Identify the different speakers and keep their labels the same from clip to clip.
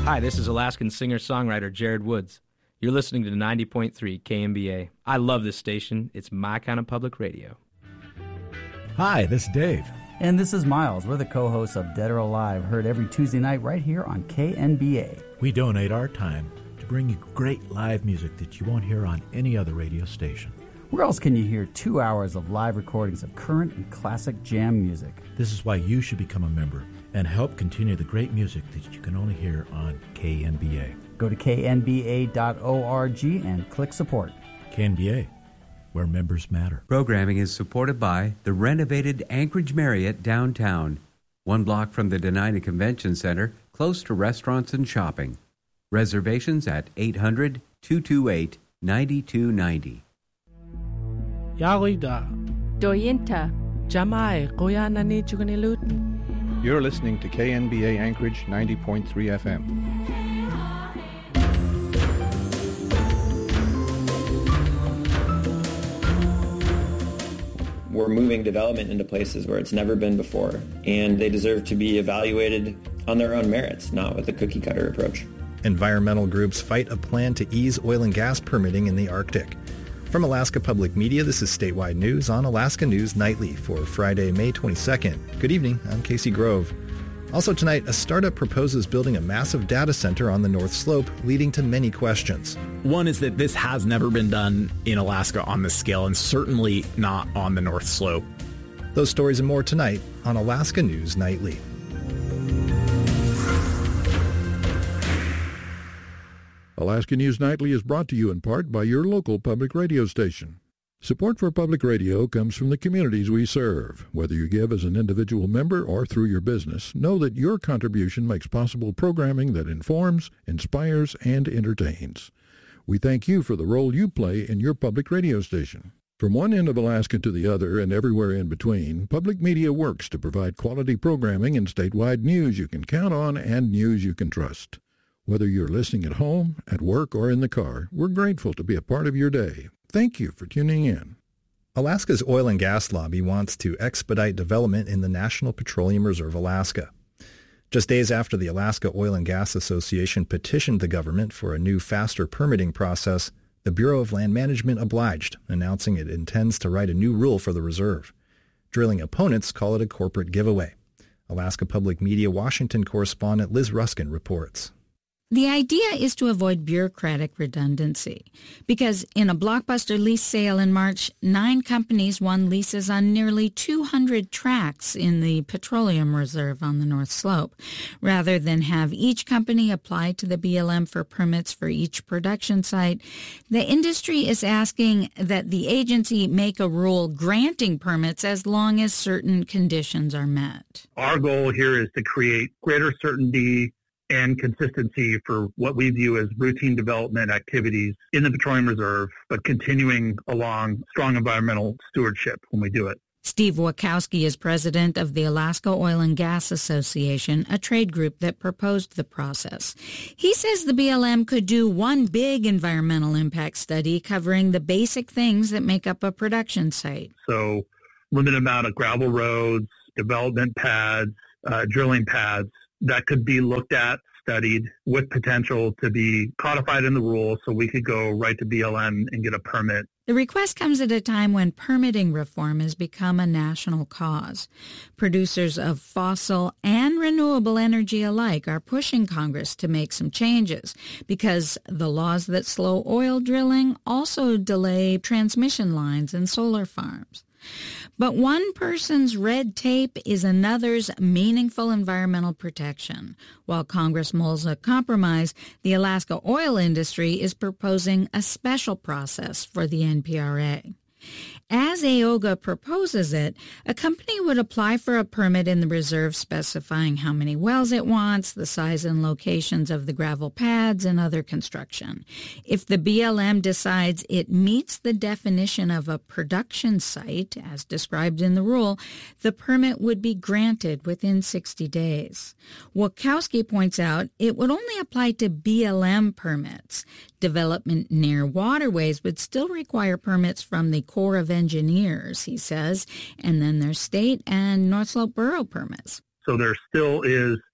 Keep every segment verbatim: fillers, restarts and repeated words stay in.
Speaker 1: Hi, this is Alaskan singer-songwriter Jared Woods. You're listening to ninety point three K M B A. I love this station. It's my kind of public radio.
Speaker 2: Hi, this is Dave.
Speaker 3: And this is Miles. We're the co-hosts of Dead or Alive, heard every Tuesday night right here on K N B A.
Speaker 2: We donate our time to bring you great live music that you won't hear on any other radio station.
Speaker 3: Where else can you hear two hours of live recordings of current and classic jam music?
Speaker 2: This is why you should become a member and help continue the great music that you can only hear on K N B A.
Speaker 3: Go to K N B A dot org and click support.
Speaker 2: K N B A, where members matter.
Speaker 4: Programming is supported by the renovated Anchorage Marriott downtown, one block from the Dena'ina Convention Center, close to restaurants and shopping. Reservations at eight hundred, two two eight, nine two nine zero.
Speaker 5: Yarida.
Speaker 6: Doyinta.
Speaker 5: Jamai, Koyanani Chugunilut.
Speaker 7: You're listening to K N B A Anchorage ninety point three F M.
Speaker 8: We're moving development into places where it's never been before, and they deserve to be evaluated on their own merits, not with a cookie-cutter approach.
Speaker 9: Environmental groups fight a plan to ease oil and gas permitting in the Arctic. From Alaska Public Media, this is Statewide News on Alaska News Nightly for Friday, May twenty-second. Good evening, I'm Casey Grove. Also tonight, a startup proposes building a massive data center on the North Slope, leading to many questions.
Speaker 10: One is that this has never been done in Alaska on this scale, and certainly not on the North Slope.
Speaker 9: Those stories and more tonight on Alaska News Nightly.
Speaker 11: Alaska News Nightly is brought to you in part by your local public radio station. Support for public radio comes from the communities we serve. Whether you give as an individual member or through your business, know that your contribution makes possible programming that informs, inspires, and entertains. We thank you for the role you play in your public radio station. From one end of Alaska to the other and everywhere in between, public media works to provide quality programming and statewide news you can count on and news you can trust. Whether you're listening at home, at work, or in the car, we're grateful to be a part of your day. Thank you for tuning in.
Speaker 9: Alaska's oil and gas lobby wants to expedite development in the National Petroleum Reserve Alaska. Just days after the Alaska Oil and Gas Association petitioned the government for a new, faster permitting process, the Bureau of Land Management obliged, announcing it intends to write a new rule for the reserve. Drilling opponents call it a corporate giveaway. Alaska Public Media Washington correspondent Liz Ruskin reports.
Speaker 12: The idea is to avoid bureaucratic redundancy, because in a blockbuster lease sale in March, nine companies won leases on nearly two hundred tracts in the Petroleum Reserve on the North Slope. Rather than have each company apply to the B L M for permits for each production site, the industry is asking that the agency make a rule granting permits as long as certain conditions are met.
Speaker 13: Our goal here is to create greater certainty and consistency for what we view as routine development activities in the Petroleum Reserve, but continuing along strong environmental stewardship when we do it.
Speaker 12: Steve Wachowski is president of the Alaska Oil and Gas Association, a trade group that proposed the process. He says the B L M could do one big environmental impact study covering the basic things that make up a production site.
Speaker 13: So limited amount of gravel roads, development pads, uh, drilling pads, that could be looked at, studied, with potential to be codified in the rules so we could go right to B L M and get a permit.
Speaker 12: The request comes at a time when permitting reform has become a national cause. Producers of fossil and renewable energy alike are pushing Congress to make some changes because the laws that slow oil drilling also delay transmission lines and solar farms. But one person's red tape is another's meaningful environmental protection. While Congress mulls a compromise, the Alaska oil industry is proposing a special process for the N P R A. As A O G A proposes it, a company would apply for a permit in the reserve specifying how many wells it wants, the size and locations of the gravel pads, and other construction. If the B L M decides it meets the definition of a production site, as described in the rule, the permit would be granted within sixty days. Wachowski points out it would only apply to B L M permits. Development near waterways would still require permits from the Corps of Engineers, he says, and then there's state and North Slope Borough permits.
Speaker 13: So there still is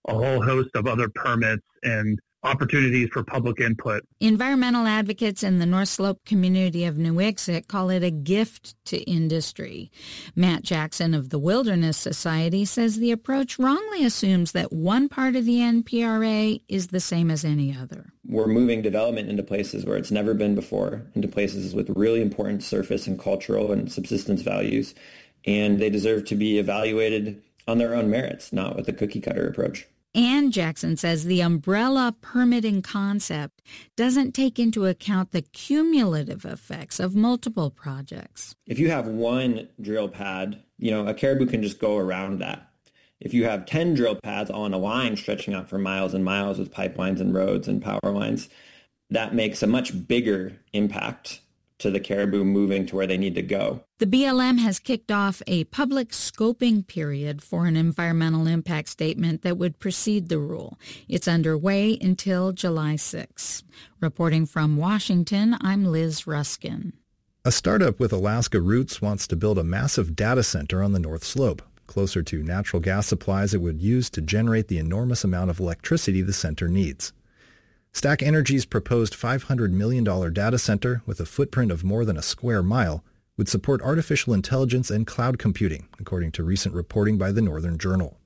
Speaker 13: a whole host of other permits and opportunities for public input.
Speaker 12: Environmental advocates in the North Slope community of New Wixit call it a gift to industry. Matt Jackson of the Wilderness Society says the approach wrongly assumes that one part of the N P R A is the same as any other.
Speaker 8: We're moving development into places where it's never been before, into places with really important surface and cultural and subsistence values, and they deserve to be evaluated on their own merits, not with a cookie cutter approach.
Speaker 12: And Jackson says the umbrella permitting concept doesn't take into account the cumulative effects of multiple projects.
Speaker 8: If you have one drill pad, you know, a caribou can just go around that. If you have ten drill pads on a line stretching out for miles and miles with pipelines and roads and power lines, that makes a much bigger impact to the caribou moving to where they need to go.
Speaker 12: The B L M has kicked off a public scoping period for an environmental impact statement that would precede the rule. It's underway until July sixth. Reporting from Washington, I'm Liz Ruskin.
Speaker 9: A startup with Alaska roots wants to build a massive data center on the North Slope, closer to natural gas supplies it would use to generate the enormous amount of electricity the center needs. Stack Energy's proposed five hundred million dollars data center with a footprint of more than a square mile would support artificial intelligence and cloud computing, according to recent reporting by the Northern Journal.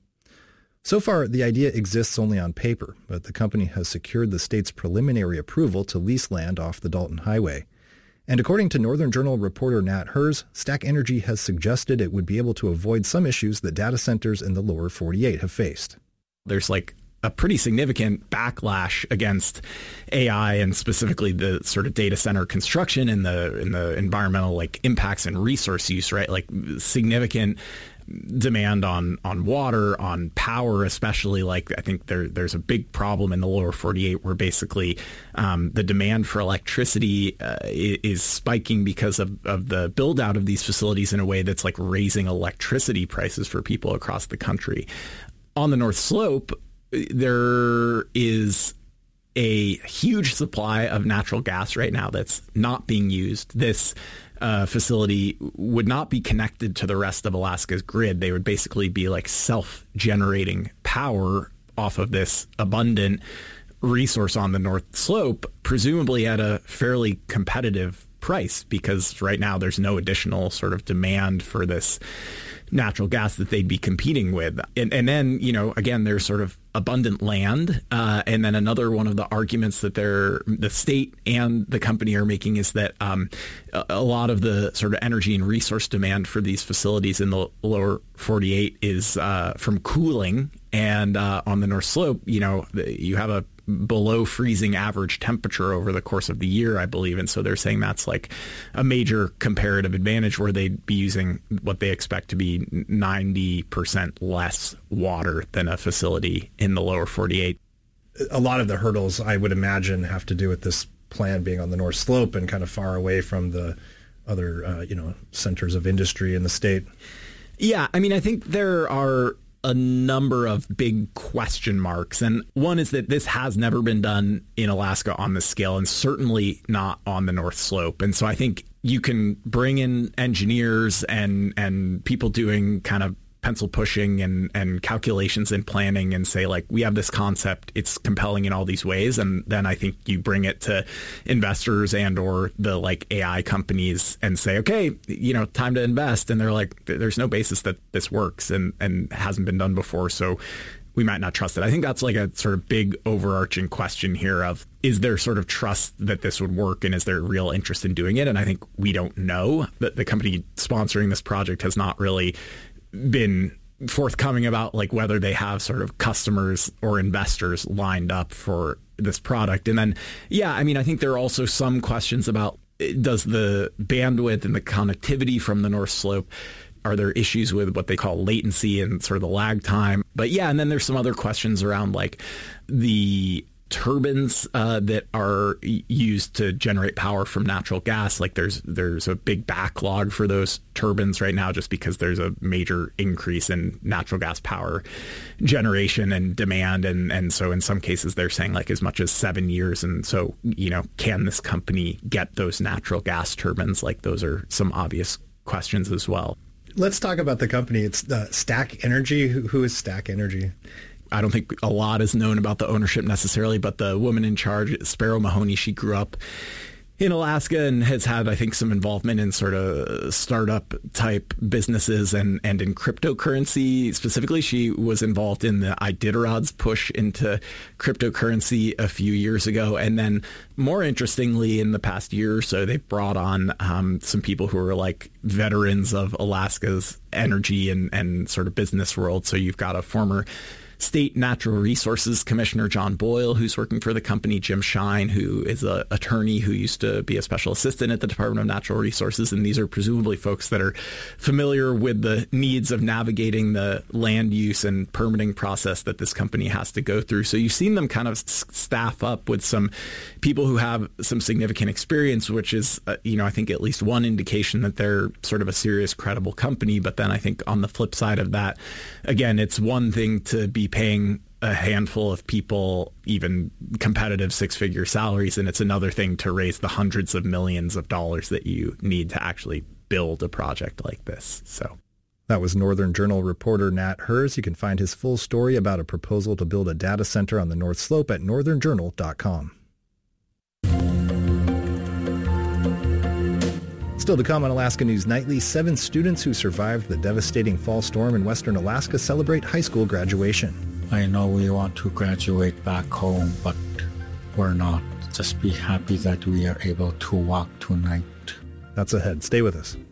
Speaker 9: So far, the idea exists only on paper, but the company has secured the state's preliminary approval to lease land off the Dalton Highway. And according to Northern Journal reporter Nat Herz, Stack Energy has suggested it would be able to avoid some issues that data centers in the lower forty-eight have faced.
Speaker 10: There's like a pretty significant backlash against A I and specifically the sort of data center construction and the in the environmental like impacts and resource use, right? Like significant demand on on water, on power, especially. Like I think there there's a big problem in the lower forty-eight where basically um, the demand for electricity uh, is spiking because of, of the build out of these facilities in a way that's like raising electricity prices for people across the country. On the North Slope, there is a huge supply of natural gas right now that's not being used. This uh, facility would not be connected to the rest of Alaska's grid. They would basically be like self-generating power off of this abundant resource on the North Slope, presumably at a fairly competitive price, because right now there's no additional sort of demand for this natural gas that they'd be competing with. And, and then, you know, again, there's sort of abundant land. Uh, and then another one of the arguments that they're, the state and the company are making is that um, a, a lot of the sort of energy and resource demand for these facilities in the lower forty-eight is uh, from cooling. And uh, on the North Slope, you know, you have a below freezing average temperature over the course of the year, I believe. And so they're saying that's like a major comparative advantage where they'd be using what they expect to be ninety percent less water than a facility in the lower forty-eight.
Speaker 9: A lot of the hurdles, I would imagine, have to do with this plan being on the North Slope and kind of far away from the other, uh, you know, centers of industry in the state.
Speaker 10: Yeah, I mean, I think there are a number of big question marks. And one is that this has never been done in Alaska on this scale, and certainly not on the North Slope. And so I think you can bring in engineers and and people doing kind of pencil pushing and, and calculations and planning and say, like, we have this concept, it's compelling in all these ways. And then I think you bring it to investors and or the like A I companies and say, okay, you know, time to invest. And they're like, there's no basis that this works and, and hasn't been done before. So we might not trust it. I think that's like a sort of big overarching question here of, is there sort of trust that this would work and is there real interest in doing it? And I think we don't know. That the company sponsoring this project has not really been forthcoming about like whether they have sort of customers or investors lined up for this product. And then, yeah, I mean, I think there are also some questions about, does the bandwidth and the connectivity from the North Slope, are there issues with what they call latency and sort of the lag time? But yeah, and then there's some other questions around like the turbines uh, that are used to generate power from natural gas. Like there's there's a big backlog for those turbines right now just because there's a major increase in natural gas power generation and demand. And, and so in some cases they're saying like as much as seven years. And so, you know, can this company get those natural gas turbines? Like those are some obvious questions as well.
Speaker 9: Let's talk about the company. It's uh, Stack Energy. Who, who is Stack Energy?
Speaker 10: I don't think a lot is known about the ownership necessarily, but the woman in charge, Sparrow Mahoney, she grew up in Alaska and has had, I think, some involvement in sort of startup type businesses and, and in cryptocurrency. Specifically, she was involved in the Iditarod's push into cryptocurrency a few years ago. And then more interestingly, in the past year or so, they've brought on um, some people who are like veterans of Alaska's energy and, and sort of business world. So you've got a former State Natural Resources Commissioner John Boyle, who's working for the company, Jim Shine, who is an attorney who used to be a special assistant at the Department of Natural Resources. And these are presumably folks that are familiar with the needs of navigating the land use and permitting process that this company has to go through. So you've seen them kind of staff up with some people who have some significant experience, which is, uh, you know, I think at least one indication that they're sort of a serious, credible company. But then I think on the flip side of that, again, it's one thing to be paying a handful of people even competitive six-figure salaries, and it's another thing to raise the hundreds of millions of dollars that you need to actually build a project like this. So
Speaker 9: that was Northern Journal reporter Nat Herz. You can find his full story about a proposal to build a data center on the North Slope at northern journal dot com. Still to come on Alaska News Nightly, seven students who survived the devastating fall storm in western Alaska celebrate high school graduation.
Speaker 6: I know we want to graduate back home, but we're not. Just be happy that we are able to walk tonight.
Speaker 9: That's ahead. Stay with us.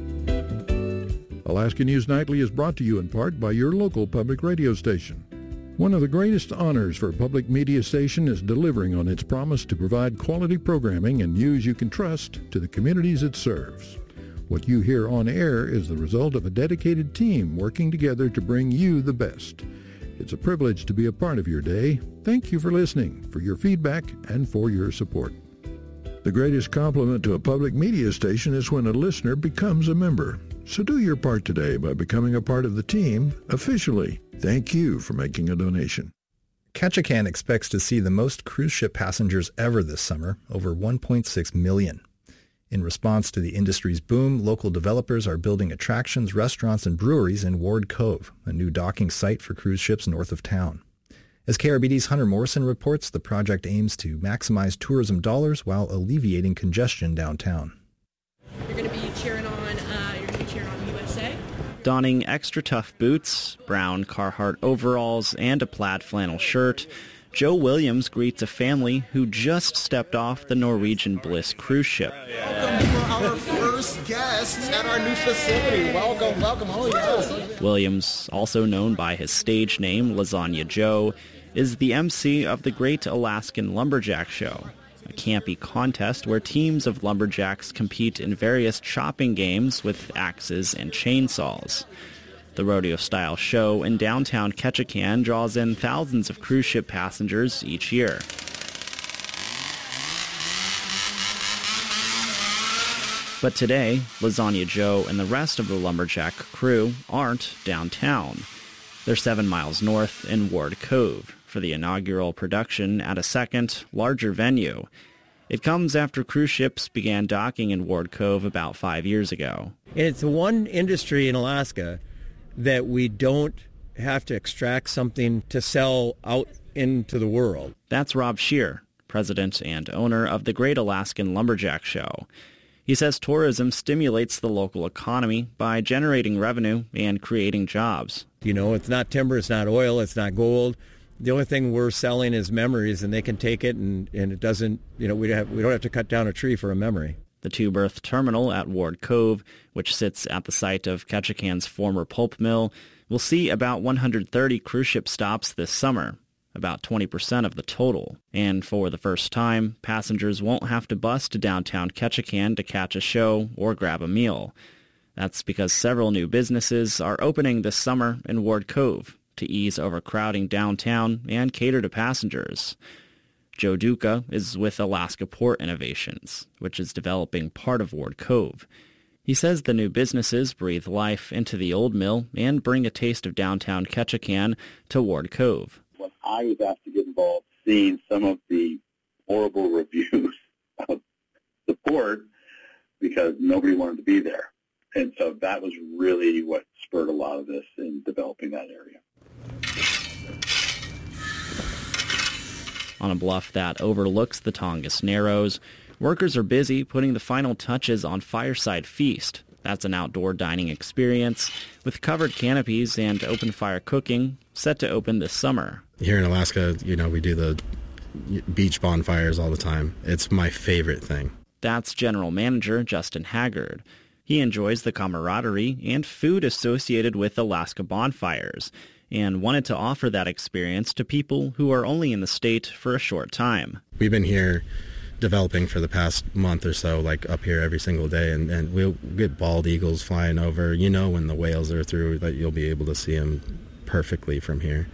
Speaker 11: Alaska News Nightly is brought to you in part by your local public radio station. One of the greatest honors for a public media station is delivering on its promise to provide quality programming and news you can trust to the communities it serves. What you hear on air is the result of a dedicated team working together to bring you the best. It's a privilege to be a part of your day. Thank you for listening, for your feedback, and for your support. The greatest compliment to a public media station is when a listener becomes a member. So do your part today by becoming a part of the team officially. Thank you for making a donation.
Speaker 9: Ketchikan expects to see the most cruise ship passengers ever this summer, over one point six million. In response to the industry's boom, local developers are building attractions, restaurants, and breweries in Ward Cove, a new docking site for cruise ships north of town. As K R B D's Hunter Morrison reports, the project aims to maximize tourism dollars while alleviating congestion downtown.
Speaker 14: You're going to be cheering on, uh, you're going to be cheering on U S A?
Speaker 15: Donning extra tough boots, brown Carhartt overalls, and a plaid flannel shirt, Joe Williams greets a family who just stepped off the Norwegian Bliss cruise ship.
Speaker 16: Welcome for our first guests at our new facility. Welcome, welcome. Oh, yes.
Speaker 15: Williams, also known by his stage name, Lasagna Joe, is the M C of the Great Alaskan Lumberjack Show, a campy contest where teams of lumberjacks compete in various chopping games with axes and chainsaws. The rodeo-style show in downtown Ketchikan draws in thousands of cruise ship passengers each year. But today, Lasagna Joe and the rest of the lumberjack crew aren't downtown. They're seven miles north in Ward Cove for the inaugural production at a second, larger venue. It comes after cruise ships began docking in Ward Cove about five years ago.
Speaker 17: It's one industry in Alaska that we don't have to extract something to sell out into the world.
Speaker 15: That's Rob Scheer, president and owner of the Great Alaskan Lumberjack Show. He says tourism stimulates the local economy by generating revenue and creating jobs.
Speaker 17: You know, it's not timber, it's not oil, it's not gold. The only thing we're selling is memories, and they can take it, and, and it doesn't, you know, we don't have, we don't have to cut down a tree for a memory.
Speaker 15: The two-berth terminal at Ward Cove, which sits at the site of Ketchikan's former pulp mill, will see about one hundred thirty cruise ship stops this summer, about twenty percent of the total. And for the first time, passengers won't have to bus to downtown Ketchikan to catch a show or grab a meal. That's because several new businesses are opening this summer in Ward Cove to ease overcrowding downtown and cater to passengers. Joe Duca is with Alaska Port Innovations, which is developing part of Ward Cove. He says the new businesses breathe life into the old mill and bring a taste of downtown Ketchikan to Ward Cove.
Speaker 18: When I was asked to get involved, seeing some of the horrible reviews of the port because nobody wanted to be there. And so that was really what spurred a lot of this in developing that area.
Speaker 15: On a bluff that overlooks the Tongass Narrows, workers are busy putting the final touches on Fireside Feast. That's an outdoor dining experience with covered canopies and open fire cooking set to open this summer.
Speaker 19: Here in Alaska, you know, we do the beach bonfires all the time. It's my favorite thing.
Speaker 15: That's General Manager Justin Haggard. He enjoys the camaraderie and food associated with Alaska bonfires and wanted to offer that experience to people who are only in the state for a short time.
Speaker 19: We've been here developing for the past month or so, like up here every single day, and, and we'll get bald eagles flying over. You know, when the whales are through, that you'll be able to see them perfectly from here.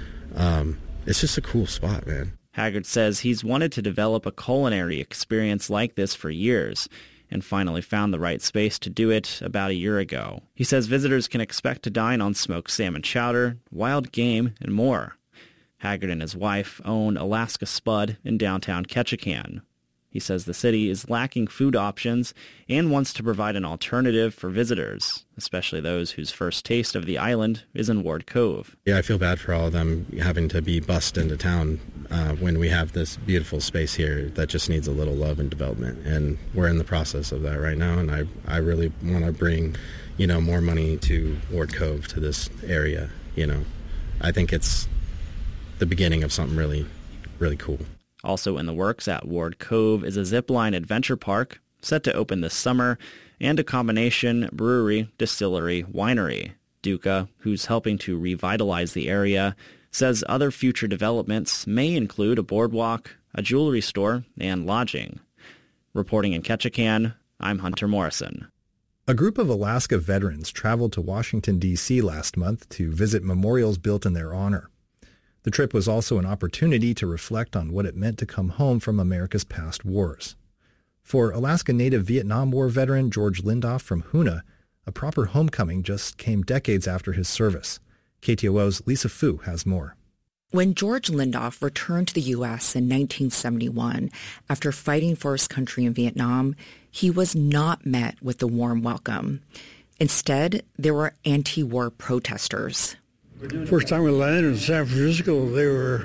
Speaker 19: Um, it's just a cool spot, man.
Speaker 15: Haggard says he's wanted to develop a culinary experience like this for years and finally found the right space to do it about a year ago. He says visitors can expect to dine on smoked salmon chowder, wild game, and more. Haggard and his wife own Alaska Spud in downtown Ketchikan. He says the city is lacking food options and wants to provide an alternative for visitors, especially those whose first taste of the island is in Ward Cove.
Speaker 19: Yeah, I feel bad for all of them having to be bussed into town uh, when we have this beautiful space here that just needs a little love and development. And we're in the process of that right now, and I, I really want to bring, you know, more money to Ward Cove, to this area. You know, I think it's the beginning of something really, really cool.
Speaker 15: Also in the works at Ward Cove is a zipline adventure park set to open this summer and a combination brewery, distillery, winery. Duca, who's helping to revitalize the area, says other future developments may include a boardwalk, a jewelry store, and lodging. Reporting in Ketchikan, I'm Hunter Morrison.
Speaker 9: A group of Alaska veterans traveled to Washington, D C last month to visit memorials built in their honor. The trip was also an opportunity to reflect on what it meant to come home from America's past wars. For Alaska Native Vietnam War veteran George Lindoff from Hoonah, a proper homecoming just came decades after his service. K T O O's Lisa Fu has more.
Speaker 20: When George Lindoff returned to the U S in nineteen seventy-one, after fighting for his country in Vietnam, he was not met with a warm welcome. Instead, there were anti-war protesters.
Speaker 21: First time we landed in San Francisco, they were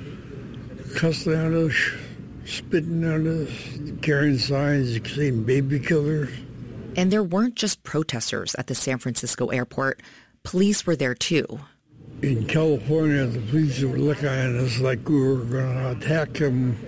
Speaker 21: cussing at us, spitting at us, carrying signs saying baby killers.
Speaker 20: And there weren't just protesters at the San Francisco airport. Police were there too.
Speaker 21: In California, the police were looking at us like we were going to attack them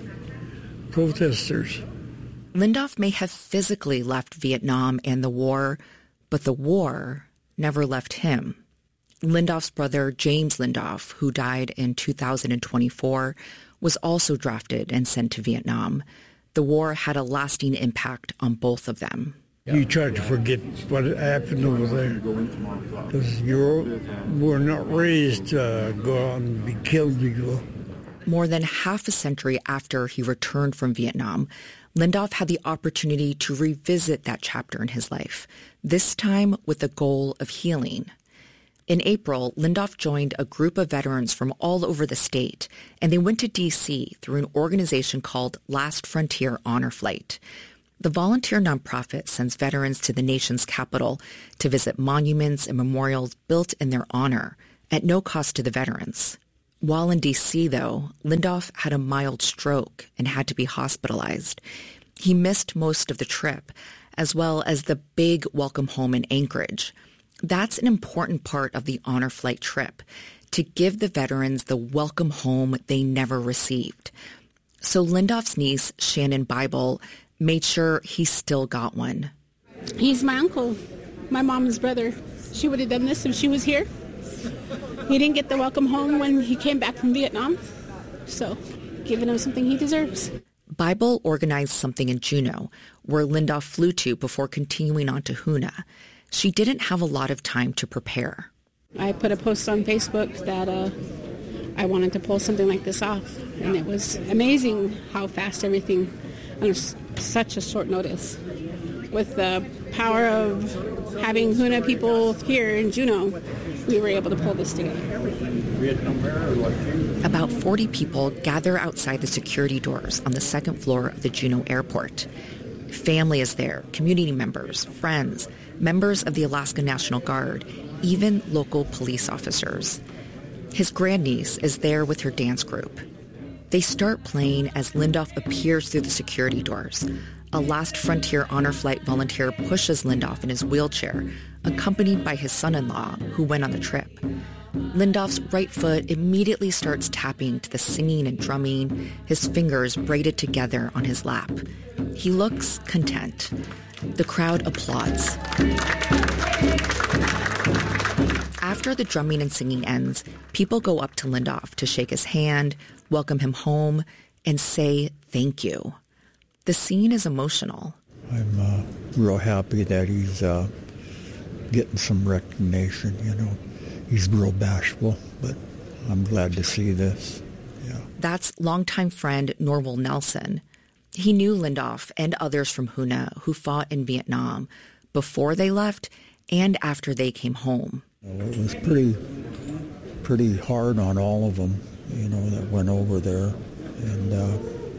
Speaker 21: protesters.
Speaker 20: Lindoff may have physically left Vietnam and the war, but the war never left him. Lindoff's brother, James Lindoff, who died in two thousand twenty-four, was also drafted and sent to Vietnam. The war had a lasting impact on both of them.
Speaker 21: You try to forget what happened over there, because you were not raised to go out and be killed people.
Speaker 20: More than half a century after he returned from Vietnam, Lindoff had the opportunity to revisit that chapter in his life, this time with the goal of healing. In April, Lindoff joined a group of veterans from all over the state, and they went to D C through an organization called Last Frontier Honor Flight. The volunteer nonprofit sends veterans to the nation's capital to visit monuments and memorials built in their honor at no cost to the veterans. While in D C, though, Lindoff had a mild stroke and had to be hospitalized. He missed most of the trip, as well as the big welcome home in Anchorage. That's an important part of the honor flight trip, to give the veterans the welcome home they never received. So Lindoff's niece, Shannon Bible, made sure he still got one.
Speaker 22: He's my uncle, my mom's brother. She would have done this if she was here. He didn't get the welcome home when he came back from Vietnam, so giving him something he deserves.
Speaker 20: Bible organized something in Juneau, where Lindoff flew to before continuing on to Hoonah. She didn't have a lot of time to prepare.
Speaker 22: I put a post on Facebook that uh, I wanted to pull something like this off, and it was amazing how fast everything, on such a short notice. With the power of having Hoonah people here in Juneau, we were able to pull this together.
Speaker 20: About forty people gather outside the security doors on the second floor of the Juneau airport. Family is there, community members, friends, members of the Alaska National Guard, even local police officers. His grandniece is there with her dance group. They start playing as Lindolf appears through the security doors. A Last Frontier Honor Flight volunteer pushes Lindolf in his wheelchair, accompanied by his son-in-law, who went on the trip. Lindolf's right foot immediately starts tapping to the singing and drumming, his fingers braided together on his lap. He looks content. The crowd applauds. After the drumming and singing ends, people go up to Lindolf to shake his hand, welcome him home, and say thank you. The scene is emotional.
Speaker 6: I'm uh, real happy that he's uh, getting some recognition, you know. He's real bashful, but I'm glad to see this. Yeah.
Speaker 20: That's longtime friend Norval Nelson. He knew Lindolf and others from Hoonah who fought in Vietnam before they left and after they came home.
Speaker 6: It was pretty, pretty hard on all of them, you know, that went over there. And uh,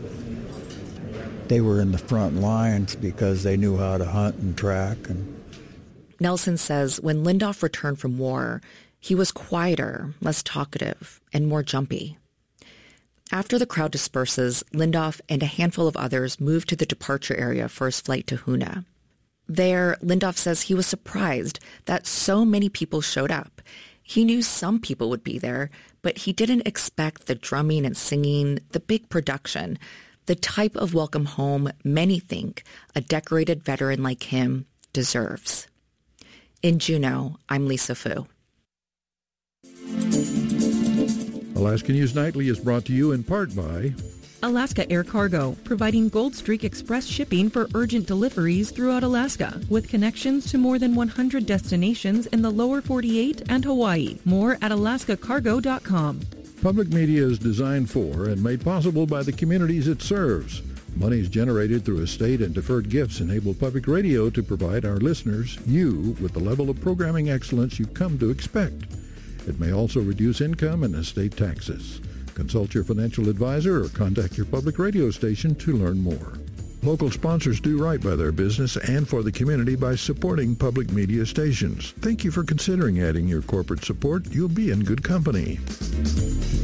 Speaker 6: they were in the front lines because they knew how to hunt and track. And
Speaker 20: Nelson says when Lindolf returned from war, he was quieter, less talkative, and more jumpy. After the crowd disperses, Lindolf and a handful of others move to the departure area for his flight to Hoonah. There, Lindolf says he was surprised that so many people showed up. He knew some people would be there, but he didn't expect the drumming and singing, the big production, the type of welcome home many think a decorated veteran like him deserves. In Juneau, I'm Lisa Fu.
Speaker 11: Alaska News Nightly is brought to you in part by
Speaker 1: Alaska Air Cargo, providing Gold Streak Express shipping for urgent deliveries throughout Alaska, with connections to more than one hundred destinations in the lower forty-eight and Hawaii. More at alaska cargo dot com.
Speaker 11: Public media is designed for and made possible by the communities it serves. Monies generated through estate and deferred gifts enable public radio to provide our listeners, you, with the level of programming excellence you've come to expect. It may also reduce income and estate taxes. Consult your financial advisor or contact your public radio station to learn more. Local sponsors do right by their business and for the community by supporting public media stations. Thank you for considering adding your corporate support. You'll be in good company.